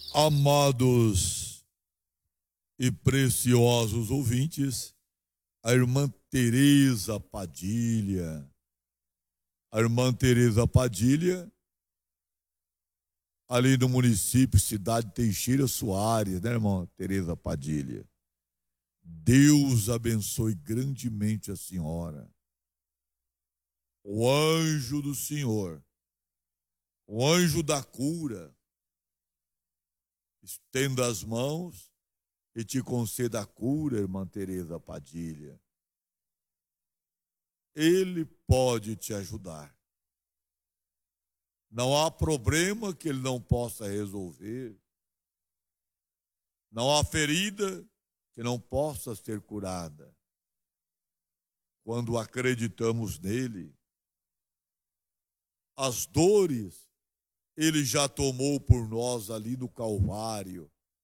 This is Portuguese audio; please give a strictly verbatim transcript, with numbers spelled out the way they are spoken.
Amados e preciosos ouvintes, a irmã Tereza Padilha, a irmã Tereza Padilha, ali no município Cidade Teixeira Soares, né, irmã Tereza Padilha? Deus abençoe grandemente a senhora. O anjo do Senhor, o anjo da cura, estenda as mãos e te conceda a cura, irmã Tereza Padilha. Ele pode te ajudar. Não há problema que ele não possa resolver. Não há ferida que não possa ser curada. Quando acreditamos nele, as dores ele já tomou por nós ali no Calvário.